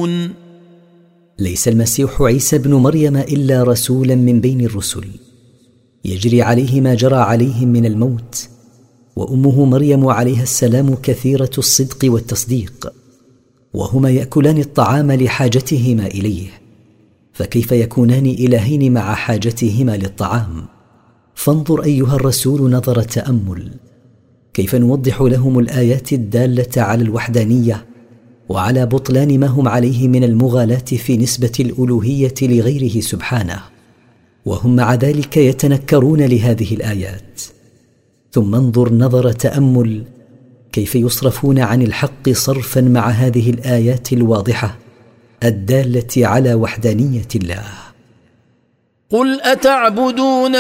يعلمون. ليس المسيح عيسى ابن مريم إلا رسولا من بين الرسل، يجري عليه ما جرى عليهم من الموت، وأمه مريم عليها السلام كثيرة الصدق والتصديق، وهما يأكلان الطعام لحاجتهما إليه، فكيف يكونان إلهين مع حاجتهما للطعام؟ فانظر أيها الرسول نظر تأمل كيف نوضح لهم الآيات الدالة على الوحدانية وعلى بطلان ما هم عليه من المغالاة في نسبة الألوهية لغيره سبحانه، وهم مع ذلك يتنكرون لهذه الآيات. ثم انظر نظر تأمل كيف يصرفون عن الحق صرفا مع هذه الآيات الواضحة الدالة على وحدانية الله. قل أتعبدون